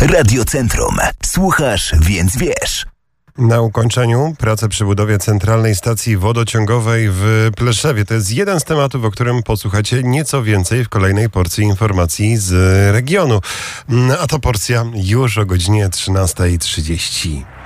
Radiocentrum. Słuchasz, więc wiesz. Na ukończeniu prace przy budowie centralnej stacji wodociągowej w Pleszewie. To jest jeden z tematów, o którym posłuchacie nieco więcej w kolejnej porcji informacji z regionu. A to porcja już o godzinie 13:30.